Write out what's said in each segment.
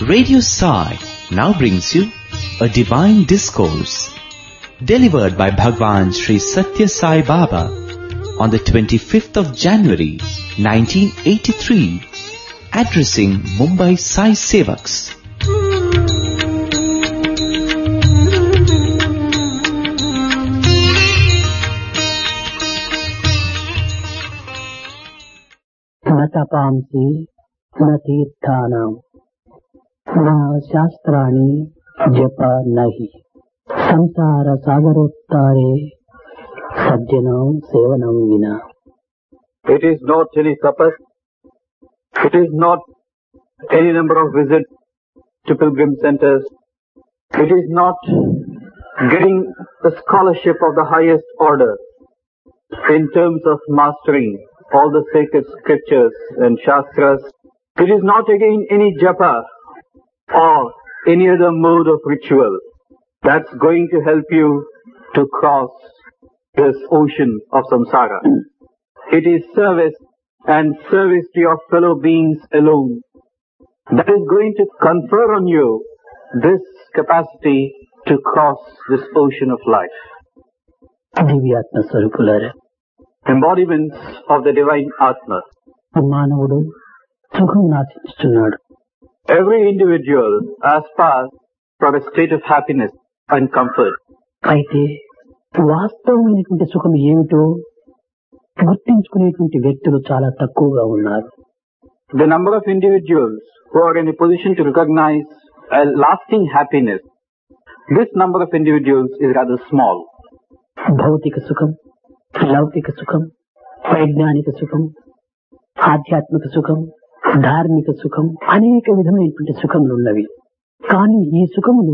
Radio Sai now brings you a divine discourse delivered by Bhagwan Sri Satya Sai Baba on the 25th of January 1983, addressing Mumbai Sai Sevaks. न तपांसि न तीर्थानां न शास्त्राणि जप नहि संसार सागरोत्तारे सज्जनों सेवनं विना. It is not any tapas, it is not any number of visits to pilgrim centers, it is not getting the scholarship of the highest order in terms of mastering all the sacred scriptures and shastras. It is not again any japa or any other mode of ritual that's going to help you to cross this ocean of samsara. It is service and service to your fellow beings alone that is going to confer on you this capacity to cross this ocean of life. దివ్యాత్మ స్వరూపులారా, Embodiments of the divine Atma. మానవుడు సుఖం ఆశిస్తున్నాడు. Every individual aspires for a state of happiness and comfort. అయితే వాస్తవమైనటువంటి సుఖం ఏమిటో గుర్తించుకునేటువంటి వ్యక్తులు చాలా తక్కువగా ఉన్నారు. The number of individuals who are in a position to recognize a lasting happiness, this number of individuals is rather small. భౌతిక సుఖం, లౌకిక సుఖం, వైజ్ఞానిక సుఖం, ఆధ్యాత్మిక సుఖం, ధార్మిక సుఖం, అనేక విధమైనటువంటి సుఖములు ఉన్నవి. కానీ ఈ సుఖములు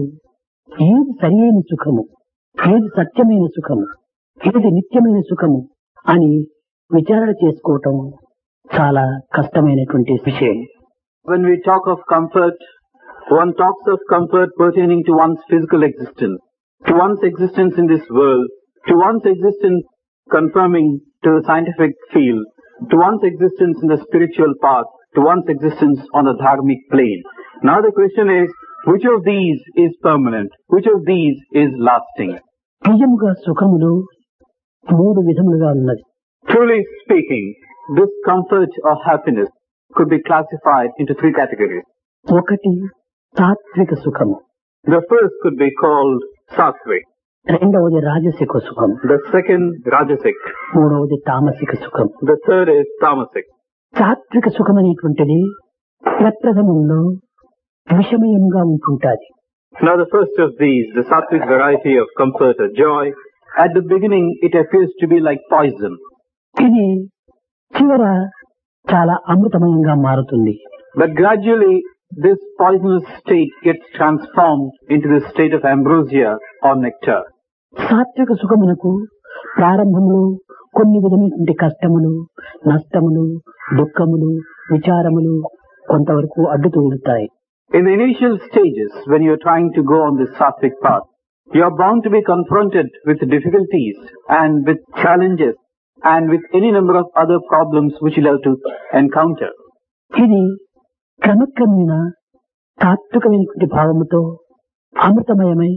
ఏది సరియైన సుఖము, ఏది సత్యమైన సుఖము, ఏది నిత్యమైన సుఖము అని విచారణ చేసుకోవటం చాలా కష్టమైనటువంటి విషయం. When we talk of comfort, one talks of comfort pertaining to one's physical existence, to one's existence in this world, to one's existence confirming to the scientific field, to one's existence in the spiritual path, to one's existence on the dharmic plane. Now the question is, which of these is permanent? Which of these is lasting? నిజముగా సుఖములు మూడు విధములుగా ఉన్నది. Truly speaking, this comfort or happiness could be classified into three categories. ఒకటి తాత్విక సుఖము, The first could be called sattvic, రెండవది రాజసిక సుఖం, the second rajasic, మూడవది తామసిక సుఖం. the third is tamasic. తాత్విక సుఖం అనేటువంటిది ప్రప్రథమంలో విషమయంగా ఉంటుంటాది. Now the first of these, the sattvic variety of comfort or joy, at the beginning it appears to be like poison. ఇది చివర చాలా అమృతమయంగా మారుతుంది. But gradually this poisonous state gets transformed into the state of ambrosia or nectar. సాత్విక సుఖమునకు ప్రారంభంలో కొన్ని విధమైనటువంటి కష్టములు, నష్టములు, దుఃఖములు, విచారములు కొంతవరకు అడ్డుతూ ఉంటాయి. In the initial stages, when you are trying to go on this sattvic path, you are bound to be confronted with difficulties and with challenges and with any number of other problems which you'll have to encounter. ఇది క్రమక్రమేణా తాత్వికమైనటువంటి భావముతో అమృతమయమై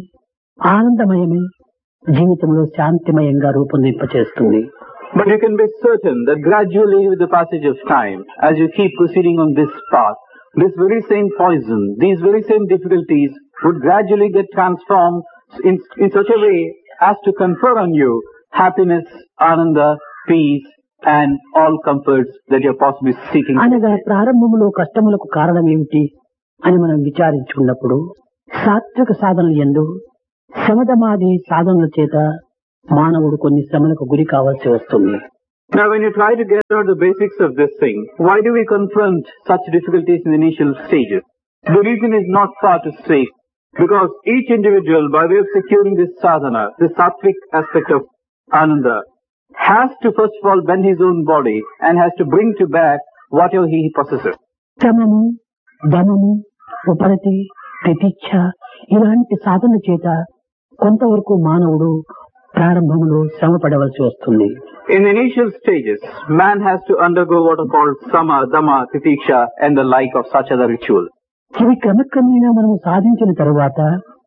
ఆనందమయమై జీవితంలో శాంతిమయంగా రూపొందింపచేస్తుంది. But you can be certain that gradually with the passage of time, as you keep proceeding on this path, this very same poison, these very same difficulties would gradually get transformed in such a way as to confer on you happiness, ananda, peace and all comforts that you are possibly seeking. అనగా ప్రారంభంలో కష్టములకు కారణం ఏమిటి అని మనం విచారించుకున్నప్పుడు సాత్విక సాధనల యందు శమదమాది సాధనల చేత మానవుడు కొన్ని శ్రమలకు గురి కావాల్సి వస్తుంది. Now when you try to get out the basics of this thing, why do we confront such difficulties in the initial stages? The reason is not far to seek, because each individual, by way of securing this sadhana, this sattvic aspect of ananda, has to first of all bend his own body and has to bring to bear whatever he possesses. శ్రమము, ధనము, ఉపరతి, ప్రతీక్ష ఇలాంటి సాధన చేత కొంతవరకు మానవుడు ప్రారంభంలో శ్రమ పడవలసి వస్తుంది. In the initial stages, man has to undergo what are called sama, dhamma, titiksha and the like of such other rituals. ఇవి క్రమక్రమేణా మనము సాధించిన తరువాత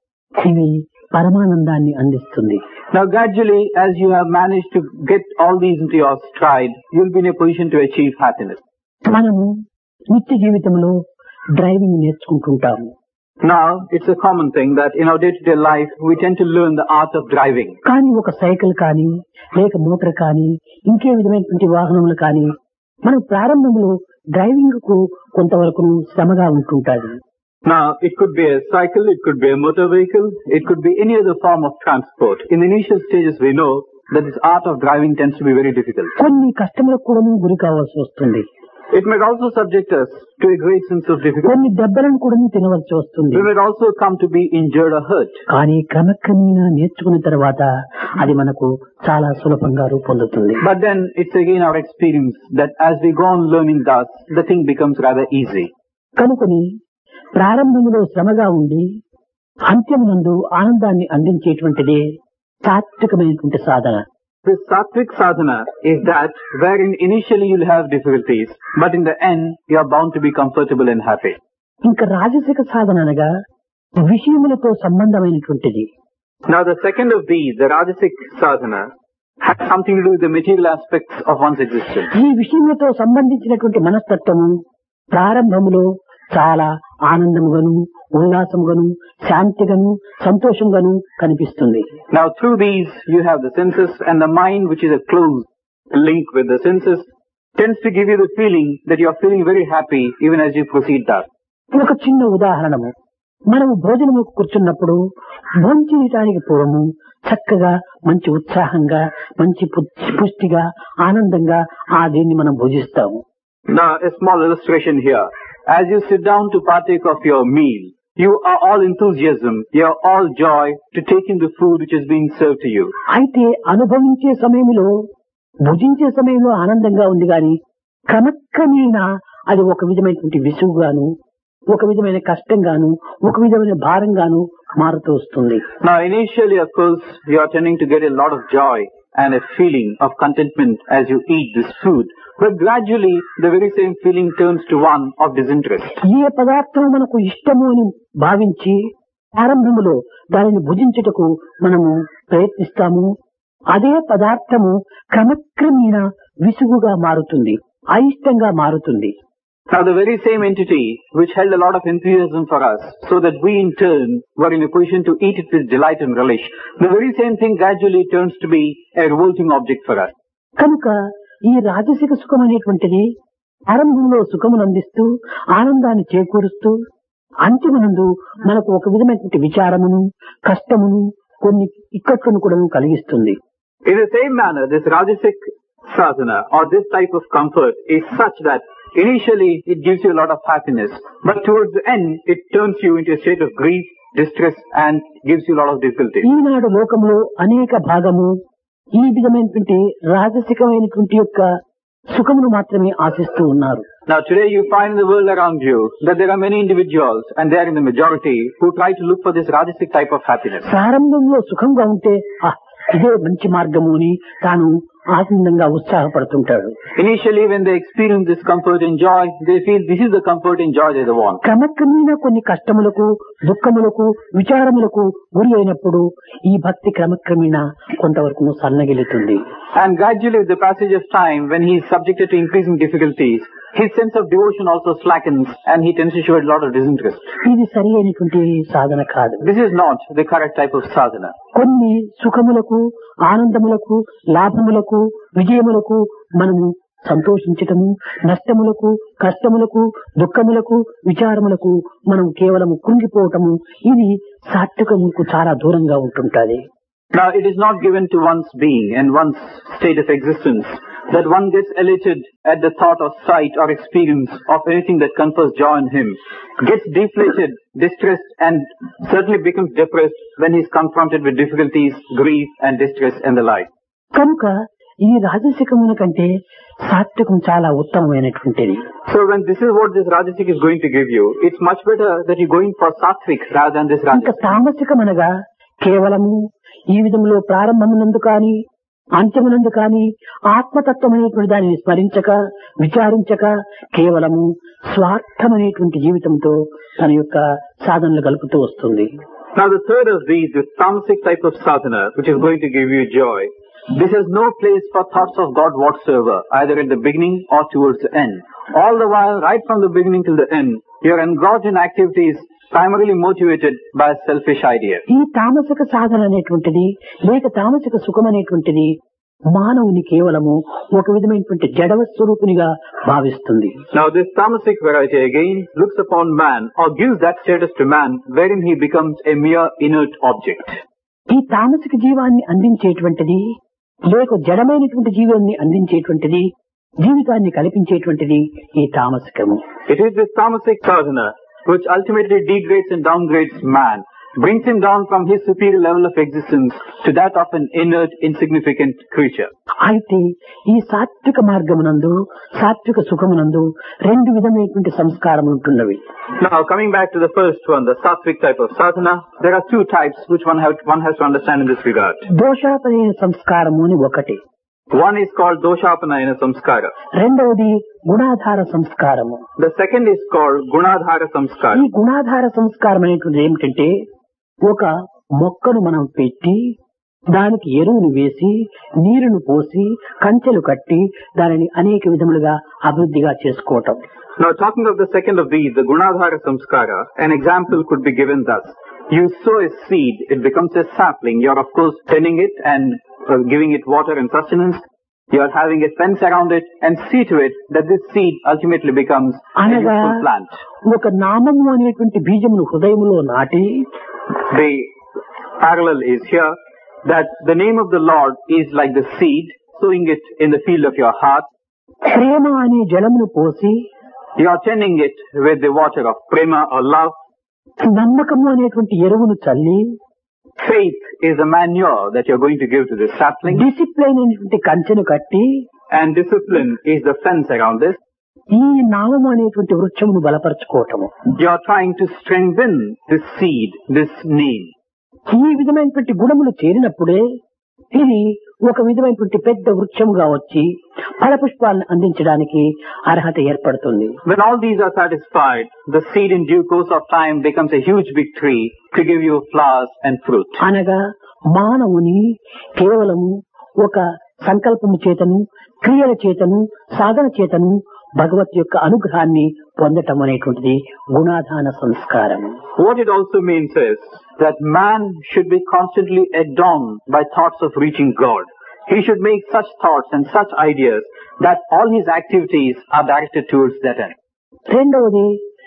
ఇవి పరమానందాన్ని అందిస్తుంది. Now gradually, as you have managed to get all these into your stride, you'll be in a position to achieve happiness. మనము నిత్య జీవితంలో driving నేర్చుకుంటుంటాము. Now, it's a common thing that in our day-to-day life, we tend to learn the art of driving. కానీ ఒక cycle కానీ లేక motor కానీ ఇంకే విధమైనటువంటి వాహనములు కానీ మనం ప్రారంభంలో డ్రైవింగ్ కు కొంతవరకు శ్రమగా ఉంటుంటాది. Now, it could be a cycle, it could be a motor vehicle, it could be any other form of transport. In the initial stages, we know that this art of driving tends to be very difficult. కొన్ని కష్టములకు కూడా గురి కావాల్సి వస్తుంది. It might also subject us to a great sense of difficulty. కొన్ని దెబ్బలను కూడా తినవలసి వస్తుంది. We might also come to be injured or hurt. కానీ క్రమక్రమేణా నేర్చుకున్న తర్వాత అది మనకు చాలా సులభంగా రూపొందుతుంది. But then it's again our experience that as we go on learning thus, the thing becomes rather easy. కనుకొని ప్రారంభంలో శ్రమగా ఉండి అంత్యమునందు ఆనందాన్ని అందించేటువంటిదే సాత్వికమైనటువంటి సాధన. This sattvic sadhana is that wherein initially you'll have difficulties, but in the end you are bound to be comfortable and happy. ఇంకా రాజసిక సాధన అనగా విషయములతో సంబంధమైనటువంటిది. Now the second of these, the rajasic sadhana, has something to do with the material aspects of one's existence. ఈ విషయములతో సంబంధించినటువంటి మనస్తత్వము ప్రారంభములో చాలా ఆనందముగాను ఉల్లాసముగాను శాంతిగాను సంతోషంగాను కనిపిస్తుంది. Now through these you have the senses, and the mind, which is a close link with the senses, tends to give you the feeling that you are feeling very happy even as you proceed thus. ఒక చిన్న ఉదాహరణము, మనము భోజనముకు కూర్చున్నప్పుడు భోంచేయటానికి పూర్వము చక్కగా మంచి ఉత్సాహంగా మంచి పుష్టిగా ఆనందంగా దీన్ని మనం భుజిస్తాము. Now a small illustration here. As you sit down to partake of your meal, you are all enthusiasm, you are all joy to take in the food which is being served to you. అయితే అనుభవించే సమయంలో భుజించే సమయంలో ఆనందంగా ఉంది కానీ క్రమక్రమేణా అది ఒక విధమైనటువంటి విసుగుగాను ఒక విధమైన కష్టంగాను ఒక విధమైన భారంగాను మారుతూ వస్తుంది. Now initially of course you are tending to get a lot of joy and a feeling of contentment as you eat this food. But gradually the very same feeling turns to one of disinterest. ఏ పదార్థం మనకు ఇష్టము అని భావించి ప్రారంభంలో దానిని భుజించుటకు మనము ప్రయత్నిస్తాము, అదే పదార్థము క్రమక్రమేణా విసుగుగా మారుతుంది, అయిష్టంగా మారుతుంది. Now the very same entity which held a lot of enthusiasm for us, so that we in turn were in a position to eat it with delight and relish, the very same thing gradually turns to be a revolting object for us. కనుక ఈ రాజసిక సుఖం అనేటువంటిది ఆరంభంలో సుఖమును అందిస్తూ ఆనందాన్ని చేకూరుస్తూ అంత్యమునందు మనకు ఒక విధమైనటువంటి విచారమును కష్టమును కొన్ని ఇక్కట్లను కూడా కలిగిస్తుంది. In the same manner, this rajasic sadhana or this type of comfort is such that initially it gives you a lot of happiness, but towards the end it turns you into a state of grief, distress and gives you a lot of difficulty. ఈనాడు లోకంలో అనేక భాగము ఈ విధమైనటువంటి రాజసికమైనటువంటి యొక్క సుఖమును మాత్రమే ఆశిస్తూ ఉన్నారు. Now today you find in the world around you that there are many individuals, and they are in the majority, who try to look for this rajasic type of happiness. ప్రారంభంలో సుఖంగా ఉంటే ఇదే మంచి మార్గము అని తాను ఆనందంగా ఉత్సాహపడుతుంటాడు. Initially when they experience this comfort and joy, they feel this is the comfort and joy they want. క్రమక్రమేణా కొన్ని కష్టములకు దుఃఖములకు విచారములకు గురి అయినప్పుడు ఈ భక్తి క్రమక్రమేణా కొంతవరకు సన్నగిలుతుంది. And gradually with the passage of time, when he is subjected to increasing difficulties, his sense of devotion also slackens and he tends to show a lot of disinterest. ఇది సరి అయినటువంటి సాధన కాదు. This is not the correct type of sadhana. కొన్ని సుఖములకు ఆనందములకు లాభములకు విజయములకు మనము సంతోషించటము, నష్టములకు కష్టములకు దుఃఖములకు విచారములకు మనం కేవలం కృంగిపోవటము ఇది సాత్వికముకు చాలా దూరంగా ఉంటుంటది. Now it is not given to one's being and one's state of existence that one gets elated at the thought or sight or experience of anything that confers joy in him, gets deflated, distressed and certainly becomes depressed when he is confronted with difficulties, grief and distress and the like. కనుక ఈ రాజసికమున కంటే సాత్వికం చాలా ఉత్తమమైనటువంటిది. So when this is what this rajasic is going to give you, it's much better that you go in for sattvic rather than this ఇంకా rajasic. తామసికమనగా కేవలము ఈ విధంలో ప్రారంభమునందు కానీ అంత్యమునందు కానీ ఆత్మతత్వం అనేటువంటి దానిని స్మరించక విచారించక కేవలము స్వార్థమనేటువంటి జీవితంతో తన యొక్క సాధనలు గలుపుతూ వస్తుంది. Now the third of these, the tamasic type of sadhana, which is going to give you joy, this has no place for thoughts of God whatsoever, either at the beginning or towards the end. All the while, right from the beginning till the end, you are engaged in activities primarily motivated by a selfish idea. ఈ తామసిక సాధన అనేటువంటిది లేక తామసిక సుఖం అనేటువంటిది మానవుని కేవలము ఒక విధమైనటువంటి జడవ స్వరూపునిగా భావిస్తుంది. Now this tamasic variety again looks upon man or gives that status to man wherein he becomes a mere inert object. ఈ తామసిక జీవాన్ని అందించేటువంటిది లేక జడమైనటువంటి జీవాన్ని అందించేటువంటిది జీవితాన్ని కల్పించేటువంటిది ఈ తామసికము. It is this tamasic sadhana which ultimately degrades and downgrades man, brings him down from his superior level of existence to that of an inert, insignificant creature. అయితే ఈ సాత్విక మార్గమునందు సాత్విక సుఖమునందు రెండు విధమైనటువంటి సంస్కారం ఉంటున్నవి. Now coming back to the first one, the sattvic type of sadhana, there are two types which one has to understand in this regard. దోషాపనైన సంస్కారము అని ఒకటి. One is called doshapanayana samskara. రెండవది గుణాధార సంస్కారము. The second is called gunadhara ఈ samskara. గుణాధార సంస్కారం అనేటువంటిది ఏమిటంటే ఒక మొక్కను మనం పెట్టి దానికి ఎరువును వేసి నీరును పోసి కంచెలు కట్టి దానిని అనేక విధములుగా అభివృద్ధిగా చేసుకోవటం. Now talking of the second of these, the gunadhara samskara, an example could be given thus. You sow a seed, it becomes a sapling. You are of course tending it and giving it water and sustenance. You are having a fence around it and see to it that this seed ultimately becomes a అనగా useful plant. ఒక నామము అనేటువంటి బీజమును హృదయములో నాటి The parallel is here that the name of the Lord is like the seed, sowing it in the field of your heart. ప్రేమ అనే జలమును పోసి You are tending it with the water of prema or love. నమ్మకము అనేటువంటి ఎరువును చల్లి Faith is the manure that you are going to give to this sapling, discipline అనేటువంటి కంచెను కట్టి and discipline is the fence around this. ఈ నామము అనేటువంటి వృక్షమును బలపరచుకోవటము. You are trying to strengthen this seed, this name. ఈ విధమైనటువంటి గుణములు చేరినప్పుడే ఇది ఒక విధమైనటువంటి పెద్ద వృక్షముగా వచ్చి ఫలపుష్పాలను అందించడానికి అర్హత ఏర్పడుతుంది. When all these are satisfied, the seed in due course of time becomes a huge big tree to give you flowers and fruit. అనగా మానవుని కేవలము ఒక సంకల్పము చేతను క్రియల చేతను సాధన చేతను భగవత్ యొక్క అనుగ్రహాన్ని పొందటం అనేటువంటిది గుణాధాన సంస్కారం. What it also means is that man should be constantly adorned by thoughts of reaching God. He should make such thoughts and such ideas that all his activities are directed towards that end. రెండవది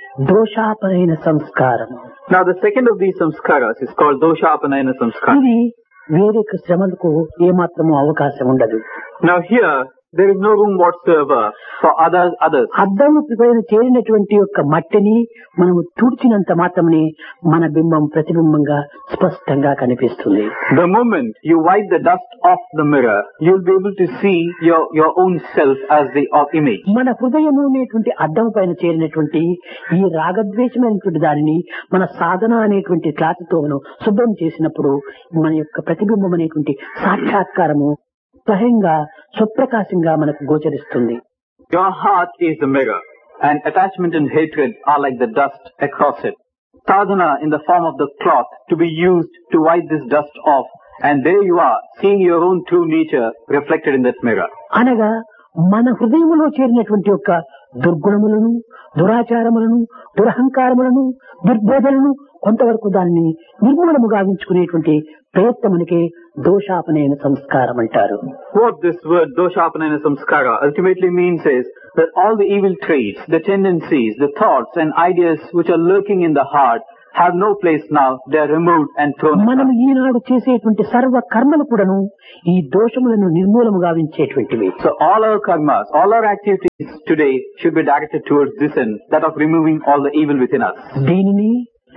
దోషాపరైన సంస్కారం. Now the second of these samskaras is called doshapanayana samskara. ఇది వేరే శ్రమలకు ఏమాత్రము అవకాశం ఉండదు. Now here, there is no room whatsoever for others. అద్దము పైన చేరినటువంటి యొక్క మట్టిని మనము తుడిచినంత మాత్రమే మన బింబం ప్రతిబింబంగా స్పష్టంగా కనిపిస్తుంది. The moment you wipe the dust off the mirror, you'll be able to see your own self as the image. మన హృదయము అనేటువంటి అద్దం పైన చేరినటువంటి ఈ రాగద్వేషమైనటువంటి దానిని మన సాధన అనేటువంటి క్లాసుతో మనం శుభ్రం చేసినప్పుడు మన యొక్క ప్రతిబింబం అనేటువంటి సాక్షాత్కారము స్వయంగా సుప్రకాశంగా మనకు గోచరిస్తుంది. Your heart is the mirror, and attachment and hatred are like the dust across it. Sadhana in the form of the cloth to be used to wipe this dust off, and there you are, seeing your own true nature reflected in that mirror. అనగా మన హృదయములో చేరినటువంటి యొక్క దుర్గుణములను దురాచారములను దురహంకారములను దుర్బోధలను కొంతవరకు దాన్ని నిర్మూలము గావించుకునేటువంటి ప్రయత్నమునికే దోషాపనయన సంస్కారం అంటారు. What this word doshapanayana samskara ultimately means is that all the evil traits, the tendencies, the thoughts and ideas which are lurking in the heart have no place now. They are removed and thrown మనం aside. ఈనాడు చేసేటువంటి సర్వ కర్మలు కూడాను ఈ దోషములను నిర్మూలము గావించేటువంటివి. So all our karmas, all our activities today should be directed towards this end, that of removing all the evil within us. దీనిని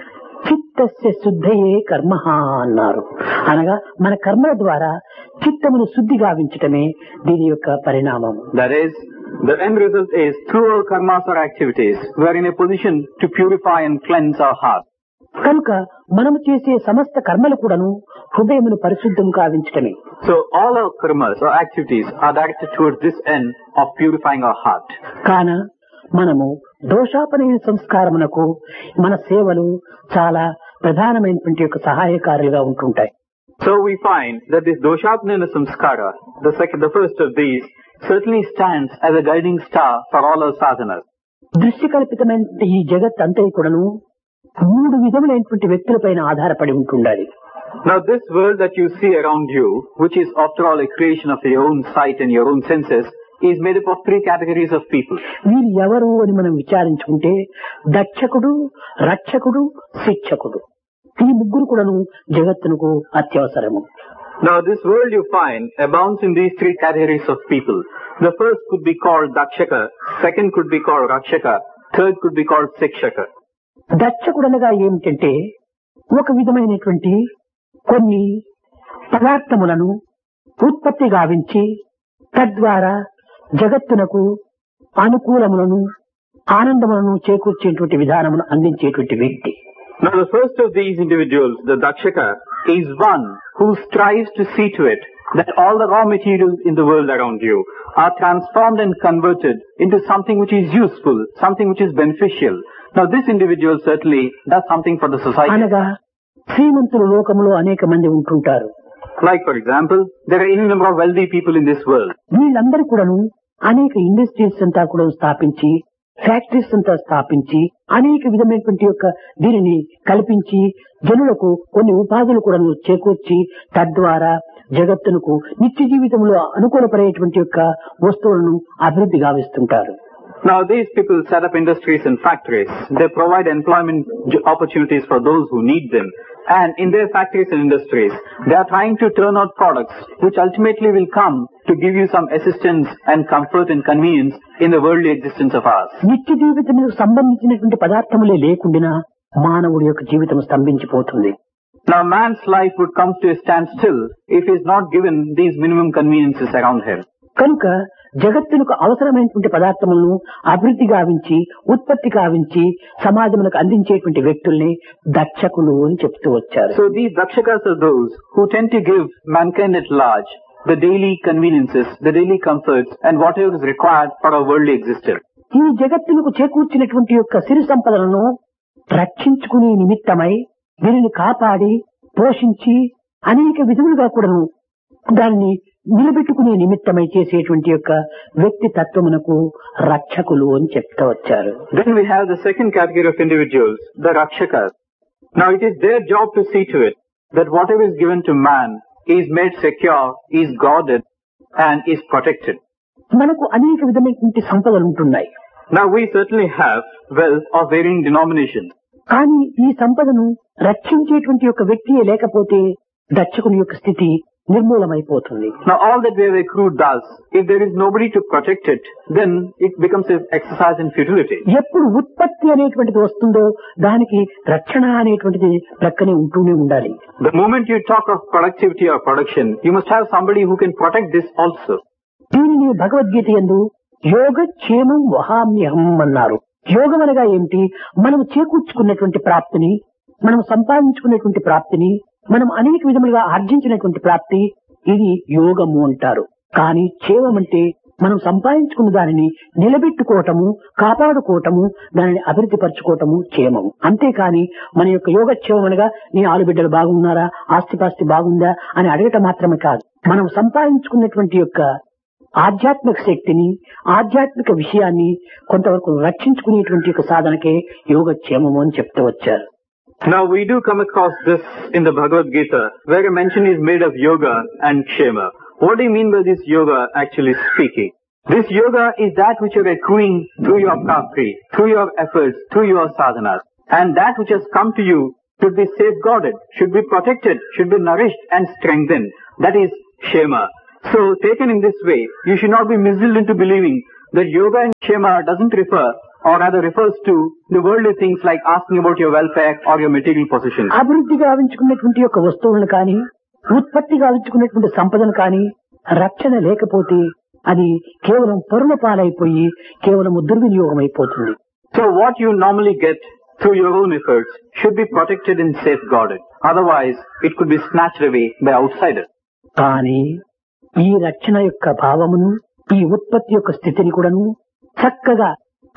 చిత్తస్య శుద్ధయే కర్మ అన్నారు. అనగా మన కర్మల ద్వారా చిత్తమును శుద్ధి గావించటమే దీని యొక్క పరిణామం. That is, the end result is through our karmas or activities, we are in a position to purify and cleanse our heart. కనుక మనము చేసే సమస్త కర్మలు కూడాను హృదయమును పరిశుద్ధం కావించటమే. So all our karmas or activities are directed towards this end of purifying our heart. కాన మనము దోషాపనైన సంస్కారమునకు మన సేవలు చాలా ప్రధానమైనటువంటి యొక్క సహాయకారులుగా ఉంటుంటాయి. So we find that this Doshapnana Samskara, the first of these, certainly stands as a guiding star for all our sadhanas. దృశ్యకల్పితమైన ఈ జగత్ అంతా కూడాను 3 విధములైనటువంటి వ్యక్తులపైన ఆధారపడి ఉంటుండాలి. Now this world that you see around you, which is after all a creation of your own sight and your own senses, is made up of 3 categories of people. వీరు ఎవరు అని మనం విచారించుకుంటే దక్షకుడు, రక్షకుడు, శిక్షకుడు, ఈ ముగ్గురు కూడాను జగత్తునకు అత్యవసరము. Now this world you find abounds in these 3 categories of people. The first could be called Dakshaka, second could be called Rakshaka, third could be called Shikshaka. దక్షకుడనగా ఏమిటంటే ఒక విధమైనటువంటి కొన్ని పదార్థములను ఉత్పత్తి గావించి తద్వారా జగత్తునకు అనుకూలములను ఆనందములను చేకూర్చేటువంటి విధానమును అందించేటువంటి వ్యక్తి. Now the first of these individuals, the Dakshaka, is one who strives to see to it that all the raw materials in the world around you are transformed and converted into something which is useful, something which is beneficial. Now this individual certainly does something for the society. అనగా శ్రీమంతుల లోకములో అనేక మంది ఉంటుంటారు. Like for example, there are any number of wealthy people in this world. వీళ్ళందరూ కూడాను అనేక industries అంతా కూడా స్థాపించి, ఫ్యాక్టరీస్ అంతా స్థాపించి, అనేక విధమైనటువంటి యొక్క దీనిని కల్పించి జనులకు కొన్ని ఉపాధులు కూడా చేకూర్చి తద్వారా జగత్తునకు నిత్య జీవితంలో అనుకూలపడేటువంటి యొక్క వస్తువులను అభివృద్ధి గావిస్తుంటారు. Now these people set up industries and factories. They provide employment opportunities for those who need them. And in their factories and industries, they are trying to turn out products which ultimately will come to give you some assistance and comfort and convenience in the worldly existence of ours. నిత్య జీవితములకు సంబంధించినటువంటి పదార్థములే లేకుండా మానవుడి యొక్క జీవితం స్తంభించిపోతుంది. Now man's life would come to a standstill if he is not given these minimum conveniences around him. కనుక జగత్తునకు అవసరమైనటువంటి పదార్థములను అభివృద్ధి గావించి ఉత్పత్తి గావించి సమాజమునకు అందించేటువంటి వ్యక్తుల్ని దక్షకులు అని చెప్తూ వచ్చారు. So these dakshakas are those who tend to give mankind at large the daily conveniences, the daily comforts and whatever is required for our worldly existence. ఈ జగత్తునకు చేకూర్చినటువంటి యొక్క సిరి సంపదలను రక్షించుకునే నిమిత్తమై దీనిని కాపాడి పోషించి అనేక విధములుగా కూడాను దాన్ని నిలబెట్టుకునే నిమిత్తమై చేసేటువంటి యొక్క వ్యక్తి తత్వమునకు రక్షకులు అని చెప్తూ వచ్చారు. Then we have the second category of individuals, the rakshakas. Now it is their job to see to it that whatever is given to man is made secure, is guarded and is protected. మనకు అనేక విధమైనటువంటి సంపదలు ఉంటున్నాయి. Now we certainly have wealth of varying denominations. కానీ ఈ సంపదను రక్షించేటువంటి యొక్క వ్యక్తియే లేకపోతే దక్షకుని యొక్క స్థితి నిర్మూలమైపోతుంది. Now all that we have accrued does, if there is nobody to protect it, then it becomes an exercise in futility. ఎప్పుడు ఉత్పత్తి అనేటువంటిది వస్తుందో దానికి రక్షణ అనేటువంటిది ప్రక్కనే ఉంటూనే ఉండాలి. The moment you talk of productivity or production, you must have somebody who can protect this also. దీనిని భగవద్గీత యందు యోగక్షేమం వహామ్యహం అన్నారు. యోగం అనగా ఏమిటి? మనం చేకూర్చుకున్నటువంటి ప్రాప్తిని, మనం సంపాదించుకున్నటువంటి ప్రాప్తిని, మనం అనేక విధములుగా ఆర్జించినటువంటి ప్రాప్తి, ఇది యోగము అంటారు. కానీ క్షేమం అంటే మనం సంపాదించుకున్న దానిని నిలబెట్టుకోవటము, కాపాడుకోవటము, దానిని అభివృద్ధి పరచుకోవటము క్షేమము. అంతేకాని మన యొక్క యోగక్షేమం అనగా నీ ఆలుబిడ్డలు బాగున్నారా, ఆస్తిపాస్తి బాగుందా అని అడగటం మాత్రమే కాదు. మనం సంపాదించుకున్నటువంటి యొక్క ఆధ్యాత్మిక శక్తిని, ఆధ్యాత్మిక విషయాన్ని కొంతవరకు రక్షించుకునేటువంటి యొక్క సాధనకే యోగక్షేమము అని చెప్తూ వచ్చారు. Now we do come across this in the Bhagavad Gita, where a mention is made of yoga and kshema. What do you mean by this yoga actually speaking? This yoga is that which you are accruing through your prapti, through your efforts, through your sadhanas. And that which has come to you should be safeguarded, should be protected, should be nourished and strengthened. That is kshema. So taken in this way, you should not be misled into believing that yoga and kshema doesn't refer, or rather refers to, the worldly things like asking about your welfare or your material possessions. అభివృద్ధి గావించుకున్నటువంటి యొక్క వస్తువులను కానీ, ఉత్పత్తి గావించుకున్నటువంటి సంపదను కానీ రక్షణ లేకపోతే అది కేవలం పరుల పాలైపోయి కేవలం దుర్వినియోగం అయిపోతుంది. So what you normally get through your own efforts should be protected and safeguarded. Otherwise, it could be snatched away by outsiders. కానీ ఈ రక్షణ యొక్క భావమును, ఈ ఉత్పత్తి యొక్క స్థితిని కూడాను చక్కగా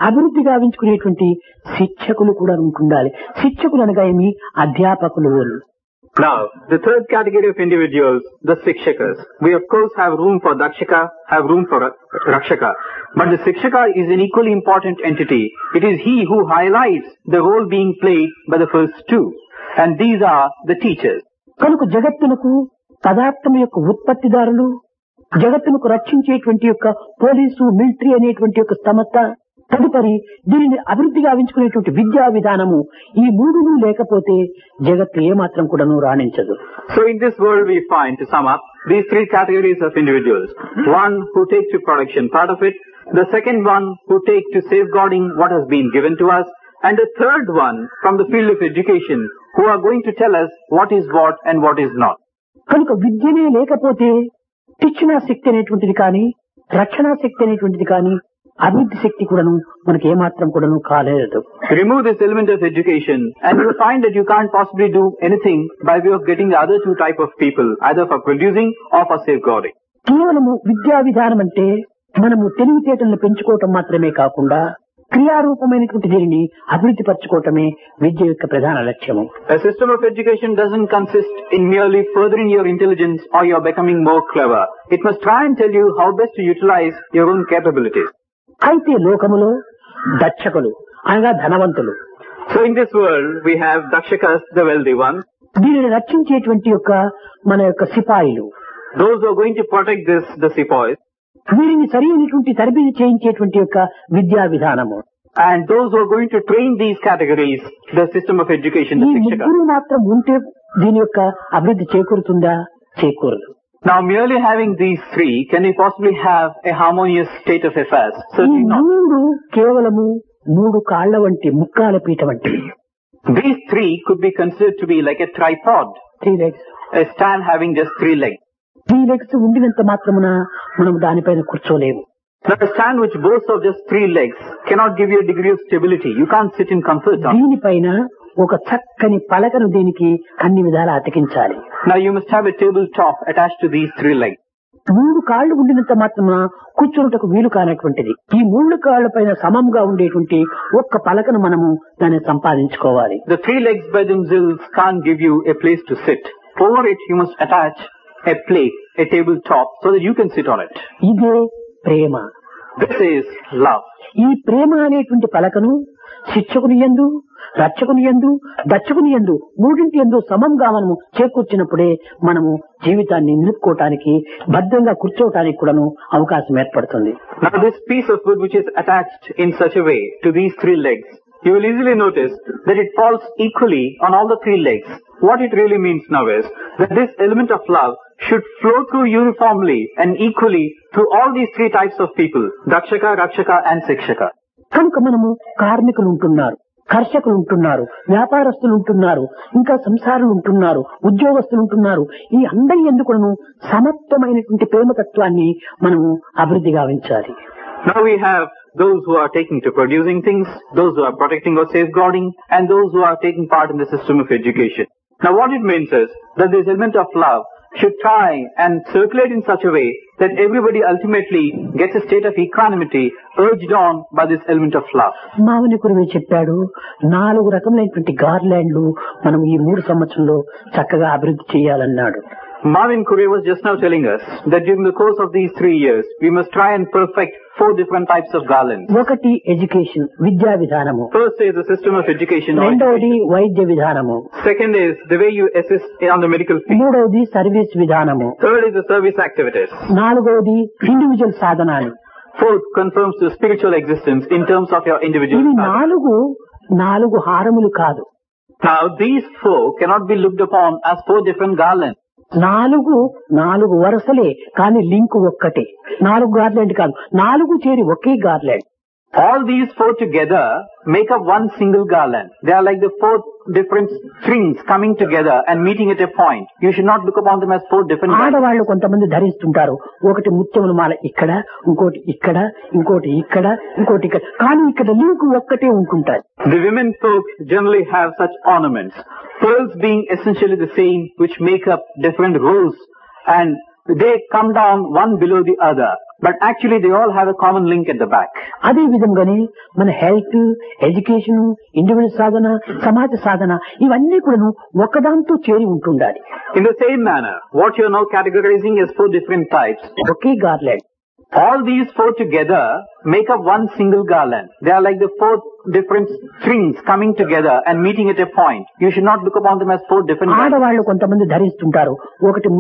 అభివృద్ధి గావించుకునేటువంటి శిక్షకులు కూడా ఉంటుండాలి. శిక్షకులు అనగా ఏమి? అధ్యాపకులు. Now, the third category of individuals, the Shikshakas. We of course have room for Dakshaka, have room for Rakshaka. But the Shikshaka is an equally important entity. It is he who highlights the role being played by the first two. And these are the teachers. కనుక జగత్తునకు పదార్థం యొక్క ఉత్పత్తిదారులు, జగత్తునకు రక్షించేటువంటి యొక్క police, military అనేటువంటి యొక్క సంస్థ, తదుపరి దీనిని అభివృద్ధి గావించుకునేటువంటి విద్యా విధానము, ఈ మూడును లేకపోతే జగత్తు ఏమాత్రం కూడాను రాణించదు. So in this world we find, to sum up, these three categories of individuals. One who take to production part of it, the second one who take to safeguarding what has been given to us, and the third one from the field of education who are going to tell us what is what and what is not. కనుక విద్యనే లేకపోతే శిక్షణా శక్తి అనేటువంటిది కానీ, రక్షణా శక్తి అనేటువంటిది కానీ, అభివృద్ధి శక్తి కూడాను మనకి ఏమాత్రం కూడాను కాలేదు. Remove this element of education and you will find that you can't possibly do anything by way of getting the other two type of people, either for producing or for safeguarding. కేవలము విద్యా విధానం అంటే మనము తెలివితేటలను పెంచుకోవటం మాత్రమే కాకుండా క్రియారూపమైనటువంటి దీనిని అభివృద్ధి పరచుకోవటమే విద్య యొక్క ప్రధాన లక్ష్యము. A system of education doesn't consist in merely furthering your intelligence or your becoming more clever. It must try and tell you how best to utilize your own capabilities. అయితే లోకములో దక్షకులు అనగా ధనవంతులు. So in this world we have Dakshakas, the wealthy ones. దీనిని రక్షించేటువంటి యొక్క మన యొక్క సిపాయిలు. Those who are going to protect this, the sepoys. వీరిని సరైనటువంటి తరబేతి చేయించేటువంటి యొక్క విద్యా విధానము. And those who are going to train these categories, the system of education, the ఈ Shikshaka. ముగ్గురు మాత్రం ఉంటే దీని యొక్క అభివృద్ధి చేకూరుతుందా? చేకూరదు. Now merely having these three, can we possibly have a harmonious state of affairs? ఈ Certainly not. మూడు కేవలము మూడు కాళ్ల వంటి ముక్కాల పీట వంటి. These three could be considered to be like a tripod, 3 legs. a stand having just 3 legs. 3 legs ఉండినంత మాత్రమున మనం దానిపైన కూర్చోలేము. Now a stand which boasts of just 3 legs cannot give you a degree of stability. You can't sit in comfort on it. దీనిపైన ఒక చక్కని పలకను దీనికి అన్ని విధాలా అతికించాలి. Now you must have a tabletop attached to these 3 legs. 3 కాళ్లు ఉండినంత మాత్రమున కూర్చున్నటకు వీలు కానటువంటిది. ఈ 3 కాళ్ల పైన సమంగా ఉండేటువంటి ఒక్క పలకను మనము దాన్ని సంపాదించుకోవాలి. The 3 legs by themselves can't give you a place to sit. Over it you must attach a plate, a tabletop, so that you can sit on it. ఇదే ప్రేమ. This is love. ఈ ప్రేమ అనేటువంటి పలకను శిక్షకుని యందు, రక్షకుని యందు, దక్షకుని యందు, మూడింటి యందు సమంగా మనము చేకూర్చినప్పుడే మనము జీవితాన్ని నిలుపుకోవటానికి, భద్రంగా కూర్చోవటానికి కూడాను అవకాశం ఏర్పడుతుంది. Now this piece of wood which is attached in such a way to these 3 legs, you will easily notice that it falls equally on all the 3 legs. What it really means now is that this element of love should flow through uniformly and equally through all these 3 types of people, Dakshaka, Rakshaka and Shikshaka. కనుక మనము కార్మికులు ఉంటున్నారు, కర్షకులు ఉంటున్నారు, వ్యాపారస్తులు ఉంటున్నారు, ఇంకా సంసారులు ఉంటున్నారు, ఉద్యోగస్తులు ఉంటున్నారు. ఈ అందరి ఎందుకును సమత్వమైనటువంటి ప్రేమతత్వాన్ని మనము అభివృద్ధి గావించాలి. Now we have those who are taking to producing things, those who are protecting or safeguarding, and those who are taking part in the system of education. Now what it means is that this element of love should try and circulate in such a way that everybody ultimately gets a state of equanimity urged on by this element of love. మావని కురువే చెప్పాడు, 4 రకములైనటువంటి గార్లాండ్లు మనం ఈ 3 సంవత్సరంలో చక్కగా అభివృద్ధి చేయాలన్నాడు. Marvin Curry was just now telling us that during the course of these 3 years, we must try and perfect 4 different types of garlands. ఒకటి education, విద్యా విధానము. First is the system of education. రెండవది వైద్య విధానము. Second is the way you assist on the medical field. మూడవది service విధానము. Third is the service activities. నాలుగవది individual సాధనాలు. Fourth confirms the spiritual existence in terms of your individual ఇవి sadhana. 4 హారములు కాదు. Now these 4 cannot be looked upon as 4 different garlands. 4 వరుసలే కానీ link ఒక్కటే. 4 garland కాదు, 4 చేరి ఒకే garland. All these 4 together make up one single garland. They are like the 4 different strings coming together and meeting at a point. You should not look upon them as 4 different garlands. ఆడవాళ్ళు కొంతమంది ధరిస్తుంటారు. ఒకటి ముత్యముల మాల ఇక్కడ, ఇంకోటి ఇక్కడ, ఇంకోటి ఇక్కడ, ఇంకోటి ఇక్కడ, కానీ ఇక్కడ లింక్ ఒక్కటే ఉంటుంటారు. The women folk generally have such ornaments, pearls being essentially the same, which make up different rows, and they come down one below the other, but actually they all have a common link at the back. అదే విధంగానే మన health, education, individual సాధన, సమాజ సాధన ఇవన్నీ కూడాను ఒకదాంతో చేరి ఉంటుండాలి. In the same manner, what you are now categorizing as 4 different types, okay garland. all these 4 together make up one single garland. They are like the 4 different strings coming together and meeting at a point. You should not look upon them as 4 different garlands. ఆడవాళ్ళు కొంతమంది ధరిస్తుంటారు. ఒకటి